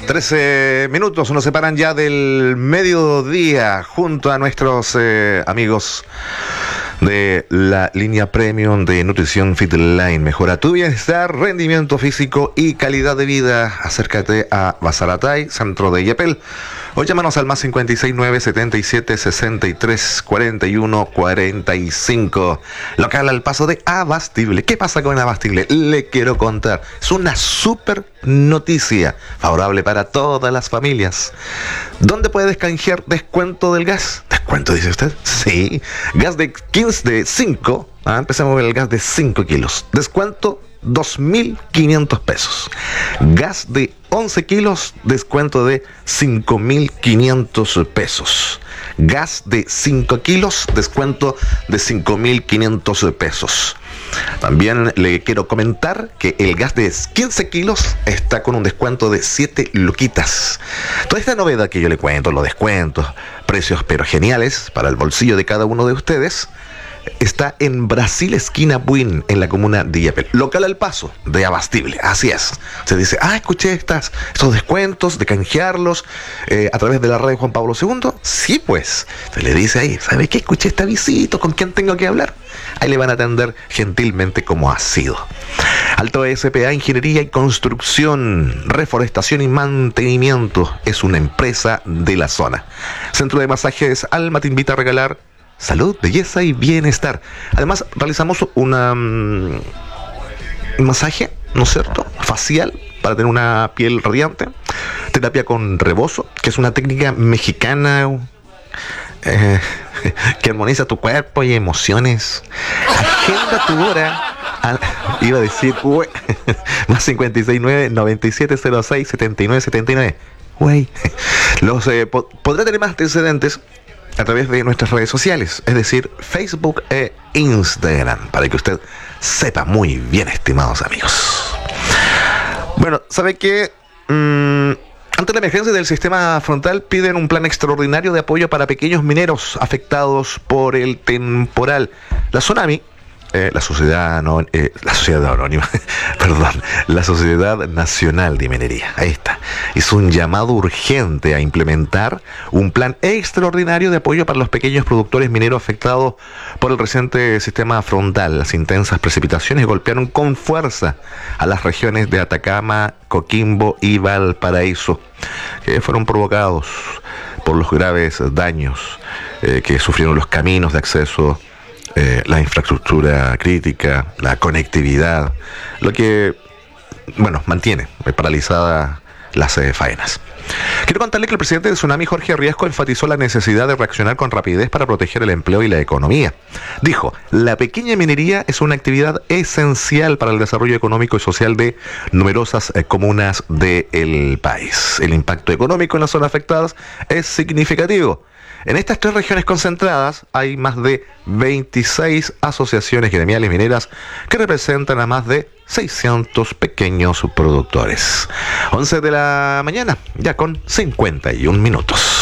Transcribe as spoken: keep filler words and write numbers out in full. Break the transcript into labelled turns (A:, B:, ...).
A: trece minutos nos separan ya del mediodía junto a nuestros eh, amigos de la línea premium de Nutrición Fitline. Mejora tu bienestar, rendimiento físico y calidad de vida. Acércate a Basaratay, centro de Yapel, o llámanos al más cincuenta y seis, nueve setenta y siete, sesenta y tres, cuarenta y uno, cuarenta y cinco. Local al paso de Abastible. ¿Qué pasa con Abastible? Le quiero contar. Es una súper noticia favorable para todas las familias. ¿Dónde puedes canjear descuento del gas? ¿Descuento, dice usted? Sí. Gas de quince, de cinco. Ah, empecemos con el gas de cinco kilos. Descuento dos mil quinientos pesos. Gas de once kilos, descuento de cinco mil quinientos pesos. Gas de cinco kilos, descuento de cinco mil quinientos pesos. También le quiero comentar que el gas de quince kilos está con un descuento de siete luquitas. Toda esta novedad que yo le cuento, los descuentos, precios pero geniales para el bolsillo de cada uno de ustedes, está en Brasil, esquina Buin, en la comuna de Yapel. Local al paso de Abastible. Así es. Se dice, ah, escuché estas, estos descuentos de canjearlos eh, a través de la radio Juan Pablo segundo. Sí, pues. Se le dice ahí, ¿sabe qué? Escuché este avisito, ¿con quién tengo que hablar? Ahí le van a atender gentilmente como ha sido. Alto S P A, Ingeniería y Construcción, Reforestación y Mantenimiento. Es una empresa de la zona. Centro de Masajes Alma te invita a regalar salud, belleza y bienestar. Además, realizamos una, um, un masaje, ¿no es cierto?, facial para tener una piel radiante. Terapia con rebozo, que es una técnica mexicana eh, que armoniza tu cuerpo y emociones. Agenda tu hora. Al, iba a decir, ué, más cincuenta y seis, nueve, noventa y siete, cero seis, setenta y nueve, setenta y nueve. Güey. Los eh, po- podrá tener más antecedentes a través de nuestras redes sociales, es decir, Facebook e Instagram, para que usted sepa muy bien, estimados amigos. Bueno, ¿sabe qué? Mm, ante la emergencia del sistema frontal, piden un plan extraordinario de apoyo para pequeños mineros afectados por el temporal. La Tsunami, Eh, la sociedad no, eh, la sociedad anónima, perdón, la Sociedad Nacional de Minería, ahí está, hizo un llamado urgente a implementar un plan extraordinario de apoyo para los pequeños productores mineros afectados por el reciente sistema frontal. Las intensas precipitaciones golpearon con fuerza a las regiones de Atacama, Coquimbo y Valparaíso, que fueron provocados por los graves daños eh, que sufrieron los caminos de acceso, Eh, la infraestructura crítica, la conectividad, lo que, bueno, mantiene paralizadas las eh, faenas. Quiero contarle que el presidente de Tsunami, Jorge Riesco, enfatizó la necesidad de reaccionar con rapidez para proteger el empleo y la economía. Dijo, la pequeña minería es una actividad esencial para el desarrollo económico y social de numerosas eh, comunas del país. El impacto económico en las zonas afectadas es significativo. En estas tres regiones concentradas hay más de veintiséis asociaciones gremiales mineras que representan a más de seiscientos pequeños productores. once de la mañana, ya con cincuenta y un minutos.